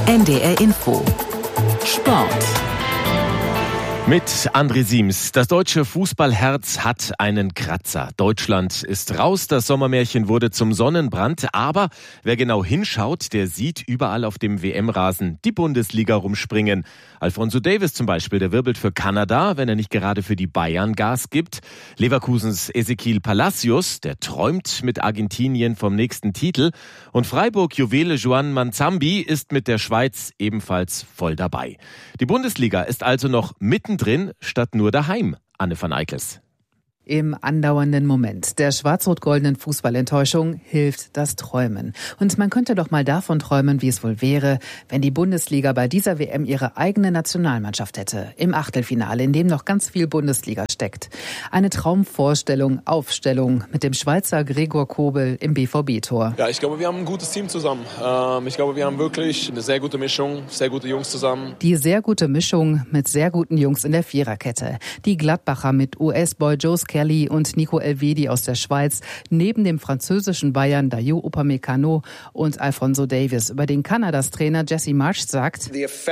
NDR Info Sport mit André Siems. Das deutsche Fußballherz hat einen Kratzer. Deutschland ist raus, das Sommermärchen wurde zum Sonnenbrand. Aber wer genau hinschaut, der sieht überall auf dem WM-Rasen die Bundesliga rumspringen. Alphonso Davies zum Beispiel, der wirbelt für Kanada, wenn er nicht gerade für die Bayern Gas gibt. Leverkusens Ezequiel Palacios, der träumt mit Argentinien vom nächsten Titel. Und Freiburg-Juwele Juan Manzambi ist mit der Schweiz ebenfalls voll dabei. Die Bundesliga ist also noch mittendrin statt nur daheim. Anne van Eickels. Im andauernden Moment der schwarz-rot-goldenen Fußballenttäuschung hilft das Träumen. Und man könnte doch mal davon träumen, wie es wohl wäre, wenn die Bundesliga bei dieser WM ihre eigene Nationalmannschaft hätte. Im Achtelfinale, in dem noch ganz viel Bundesliga steckt. Eine Traumvorstellung, Aufstellung mit dem Schweizer Gregor Kobel im BVB-Tor. Ja, ich glaube, wir haben ein gutes Team zusammen. Ich glaube, wir haben wirklich eine sehr gute Mischung, sehr gute Jungs zusammen. Die sehr gute Mischung mit sehr guten Jungs in der Viererkette. Die Gladbacher mit US-Boy Joe Kelly und Nico Elvedi aus der Schweiz, neben dem französischen Bayern Dayot Upamecano und Alphonso Davies. Über den Kanadas Trainer Jesse Marsch sagt: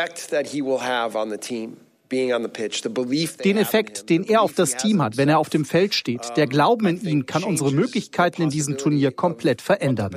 Den Effekt, den er auf das Team hat, wenn er auf dem Feld steht, der Glauben in ihn kann unsere Möglichkeiten in diesem Turnier komplett verändern.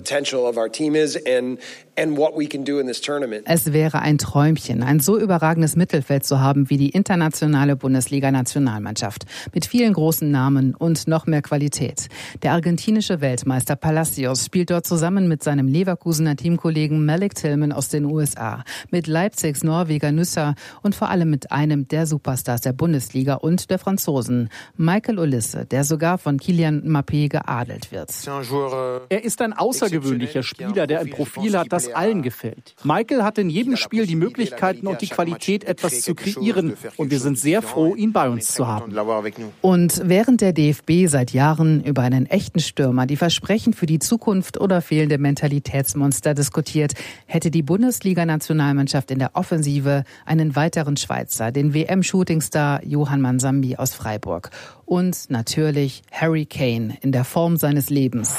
Es wäre ein Träumchen, ein so überragendes Mittelfeld zu haben wie die internationale Bundesliga-Nationalmannschaft. Mit vielen großen Namen und noch mehr Qualität. Der argentinische Weltmeister Palacios spielt dort zusammen mit seinem Leverkusener Teamkollegen Malik Tillman aus den USA, mit Leipzigs Norweger Nüsser und vor allem mit einem der Superstars der Bundesliga und der Franzosen, Michael Olise, der sogar von Kylian Mbappé geadelt wird. Er ist ein außergewöhnlicher Spieler, der ein Profil hat, das allen gefällt. Michael hat in jedem Spiel die Möglichkeiten und die Qualität, etwas zu kreieren. Und wir sind sehr froh, ihn bei uns zu haben. Und während der DFB seit Jahren über einen echten Stürmer, die Versprechen für die Zukunft oder fehlende Mentalitätsmonster diskutiert, hätte die Bundesliga-Nationalmannschaft in der Offensive einen weiteren Schweizer, den WM-Shootingstar Juan Manzambi aus Freiburg. Und natürlich Harry Kane in der Form seines Lebens.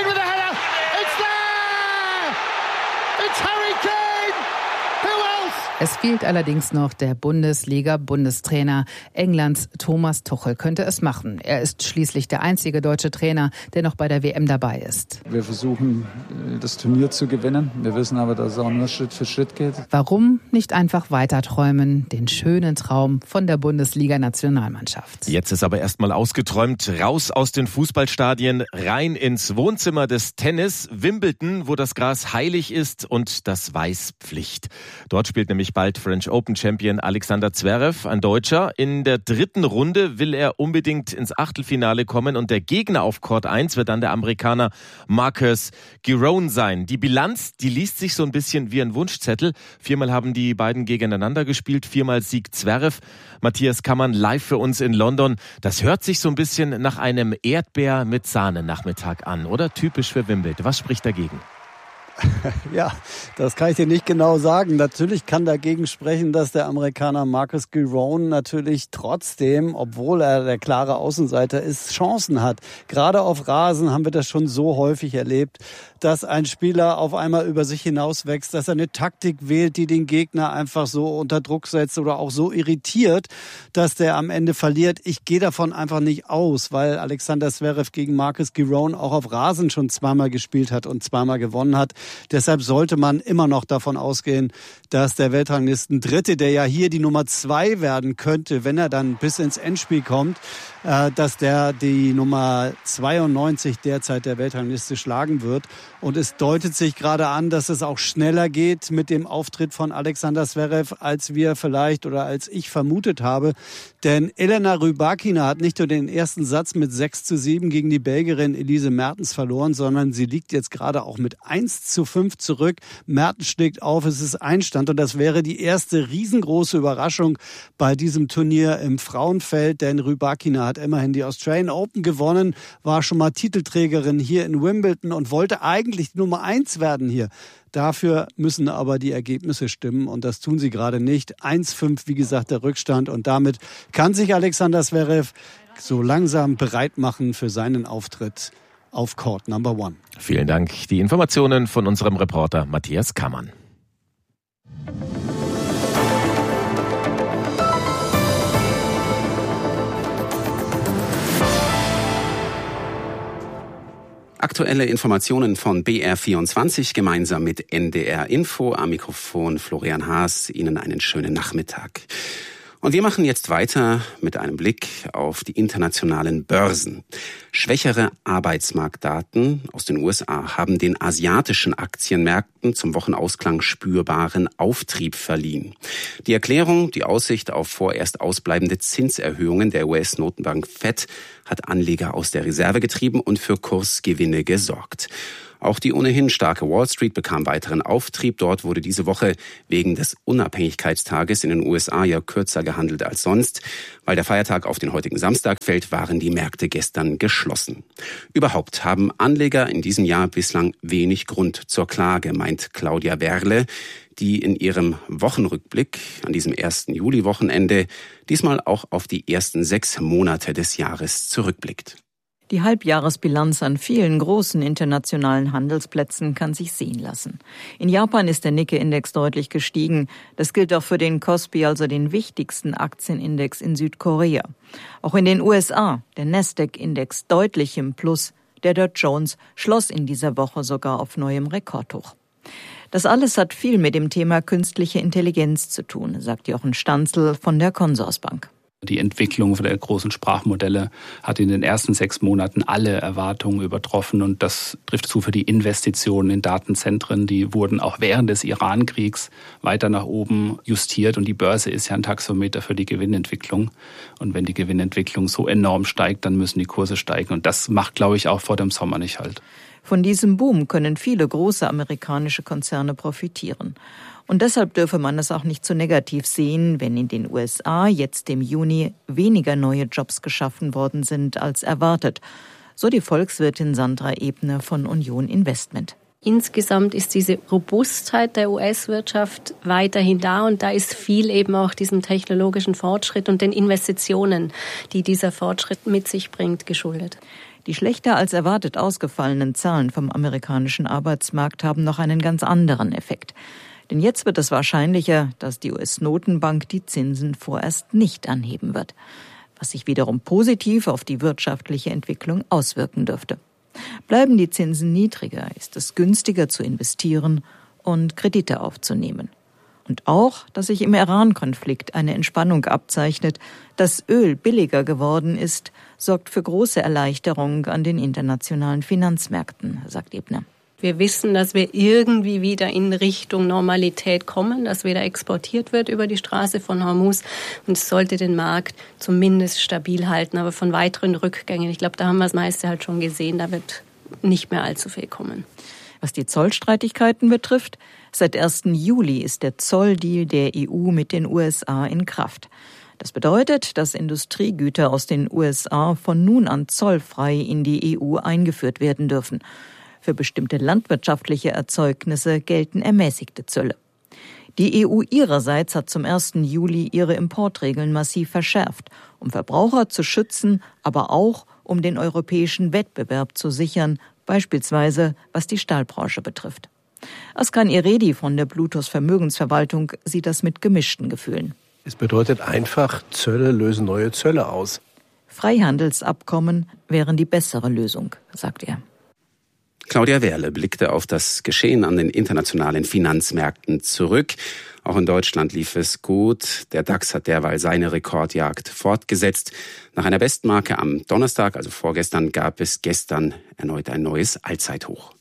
Es fehlt allerdings noch der Bundesliga-Bundestrainer. Englands Thomas Tuchel könnte es machen. Er ist schließlich der einzige deutsche Trainer, der noch bei der WM dabei ist. Wir versuchen, das Turnier zu gewinnen. Wir wissen aber, dass es auch nur Schritt für Schritt geht. Warum nicht einfach weiter träumen? Den schönen Traum von der Bundesliga-Nationalmannschaft. Jetzt ist aber erstmal ausgeträumt. Raus aus den Fußballstadien, rein ins Wohnzimmer des Tennis. Wimbledon, wo das Gras heilig ist und das Weiß Pflicht. Dort spielt nämlich bald French Open Champion Alexander Zverev, ein Deutscher. In der dritten Runde will er unbedingt ins Achtelfinale kommen und der Gegner auf Court 1 wird dann der Amerikaner Marcus Giron sein. Die Bilanz, die liest sich so ein bisschen wie ein Wunschzettel. 4-mal haben die beiden gegeneinander gespielt, 4-mal siegt Zverev. Matthias Kammann live für uns in London. Das hört sich so ein bisschen nach einem Erdbeer mit Sahne-Nachmittag an, oder? Typisch für Wimbledon. Was spricht dagegen? Ja, das kann ich dir nicht genau sagen. Natürlich kann dagegen sprechen, dass der Amerikaner Marcus Giron natürlich trotzdem, obwohl er der klare Außenseiter ist, Chancen hat. Gerade auf Rasen haben wir das schon so häufig erlebt, dass ein Spieler auf einmal über sich hinauswächst, dass er eine Taktik wählt, die den Gegner einfach so unter Druck setzt oder auch so irritiert, dass der am Ende verliert. Ich gehe davon einfach nicht aus, weil Alexander Zverev gegen Marcus Giron auch auf Rasen schon zweimal gespielt hat und zweimal gewonnen hat. Deshalb sollte man immer noch davon ausgehen, dass der Weltranglisten-Dritte, der ja hier die Nummer 2 werden könnte, wenn er dann bis ins Endspiel kommt, dass der die Nummer 92 derzeit der Weltrangliste schlagen wird. Und es deutet sich gerade an, dass es auch schneller geht mit dem Auftritt von Alexander Zverev, als wir vielleicht oder als ich vermutet habe. Denn Elena Rybakina hat nicht nur den ersten Satz mit 6:7 gegen die Belgierin Elise Mertens verloren, sondern sie liegt jetzt gerade auch mit 1:5 zurück. Mertens schlägt auf, es ist Einstand und das wäre die erste riesengroße Überraschung bei diesem Turnier im Frauenfeld, denn Rybakina hat immerhin die Australian Open gewonnen, war schon mal Titelträgerin hier in Wimbledon und wollte eigentlich die Nummer 1 werden hier. Dafür müssen aber die Ergebnisse stimmen und das tun sie gerade nicht. 1:5, wie gesagt, der Rückstand und damit kann sich Alexander Zverev so langsam bereit machen für seinen Auftritt auf Court Number 1. Vielen Dank. Die Informationen von unserem Reporter Matthias Kammann. Aktuelle Informationen von BR24 gemeinsam mit NDR Info. Am Mikrofon Florian Haas. Ihnen einen schönen Nachmittag. Und wir machen jetzt weiter mit einem Blick auf die internationalen Börsen. Schwächere Arbeitsmarktdaten aus den USA haben den asiatischen Aktienmärkten zum Wochenausklang spürbaren Auftrieb verliehen. Die Erklärung, die Aussicht auf vorerst ausbleibende Zinserhöhungen der US-Notenbank Fed hat Anleger aus der Reserve getrieben und für Kursgewinne gesorgt. Auch die ohnehin starke Wall Street bekam weiteren Auftrieb. Dort wurde diese Woche wegen des Unabhängigkeitstages in den USA ja kürzer gehandelt als sonst. Weil der Feiertag auf den heutigen Samstag fällt, waren die Märkte gestern geschlossen. Überhaupt haben Anleger in diesem Jahr bislang wenig Grund zur Klage, meint Claudia Werle, die in ihrem Wochenrückblick an diesem 1. Juli-Wochenende diesmal auch auf die ersten 6 Monate des Jahres zurückblickt. Die Halbjahresbilanz an vielen großen internationalen Handelsplätzen kann sich sehen lassen. In Japan ist der Nikkei-Index deutlich gestiegen. Das gilt auch für den Kospi, also den wichtigsten Aktienindex in Südkorea. Auch in den USA, der Nasdaq-Index deutlich im Plus. Der Dow Jones schloss in dieser Woche sogar auf neuem Rekordhoch. Das alles hat viel mit dem Thema künstliche Intelligenz zu tun, sagt Jochen Stanzel von der Consorsbank. Die Entwicklung der großen Sprachmodelle hat in den ersten 6 Monaten alle Erwartungen übertroffen und das trifft zu für die Investitionen in Datenzentren. Die wurden auch während des Iran-Kriegs weiter nach oben justiert und die Börse ist ja ein Taxometer für die Gewinnentwicklung. Und wenn die Gewinnentwicklung so enorm steigt, dann müssen die Kurse steigen und das macht, glaube ich, auch vor dem Sommer nicht halt. Von diesem Boom können viele große amerikanische Konzerne profitieren. Und deshalb dürfe man es auch nicht zu negativ sehen, wenn in den USA jetzt im Juni weniger neue Jobs geschaffen worden sind als erwartet. So die Volkswirtin Sandra Ebner von Union Investment. Insgesamt ist diese Robustheit der US-Wirtschaft weiterhin da und da ist viel eben auch diesem technologischen Fortschritt und den Investitionen, die dieser Fortschritt mit sich bringt, geschuldet. Die schlechter als erwartet ausgefallenen Zahlen vom amerikanischen Arbeitsmarkt haben noch einen ganz anderen Effekt. Denn jetzt wird es wahrscheinlicher, dass die US-Notenbank die Zinsen vorerst nicht anheben wird, was sich wiederum positiv auf die wirtschaftliche Entwicklung auswirken dürfte. Bleiben die Zinsen niedriger, ist es günstiger zu investieren und Kredite aufzunehmen. Und auch, dass sich im Iran-Konflikt eine Entspannung abzeichnet, dass Öl billiger geworden ist, sorgt für große Erleichterung an den internationalen Finanzmärkten, sagt Ebner. Wir wissen, dass wir irgendwie wieder in Richtung Normalität kommen, dass wieder exportiert wird über die Straße von Hormuz. Und es sollte den Markt zumindest stabil halten. Aber von weiteren Rückgängen, ich glaube, da haben wir das meiste halt schon gesehen, da wird nicht mehr allzu viel kommen. Was die Zollstreitigkeiten betrifft, seit 1. Juli ist der Zolldeal der EU mit den USA in Kraft. Das bedeutet, dass Industriegüter aus den USA von nun an zollfrei in die EU eingeführt werden dürfen. Für bestimmte landwirtschaftliche Erzeugnisse gelten ermäßigte Zölle. Die EU ihrerseits hat zum 1. Juli ihre Importregeln massiv verschärft, um Verbraucher zu schützen, aber auch um den europäischen Wettbewerb zu sichern, beispielsweise was die Stahlbranche betrifft. Askan Iredi von der Bluetooth Vermögensverwaltung sieht das mit gemischten Gefühlen. Es bedeutet einfach, Zölle lösen neue Zölle aus. Freihandelsabkommen wären die bessere Lösung, sagt er. Claudia Werle blickte auf das Geschehen an den internationalen Finanzmärkten zurück. Auch in Deutschland lief es gut. Der DAX hat derweil seine Rekordjagd fortgesetzt. Nach einer Bestmarke am Donnerstag, also vorgestern, gab es gestern erneut ein neues Allzeithoch.